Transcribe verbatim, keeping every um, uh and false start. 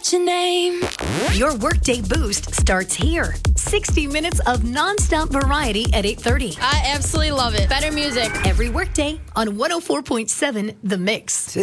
forget your name. Your Workday Boost starts here. sixty minutes of nonstop variety at eight thirty. I absolutely love it. Better music. Every workday on one oh four point seven The Mix.